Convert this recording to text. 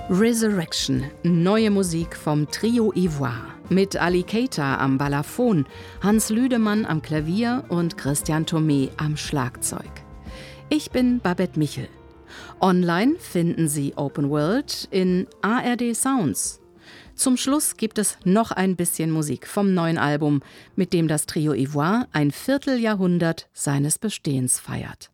Resurrection, neue Musik vom Trio Ivoire. Mit Ali Keita am Balafon, Hans Lüdemann am Klavier und Christian Thomé am Schlagzeug. Ich bin Babette Michel. Online finden Sie Open World in ARD Sounds. Zum Schluss gibt es noch ein bisschen Musik vom neuen Album, mit dem das Trio Ivoire ein Vierteljahrhundert seines Bestehens feiert.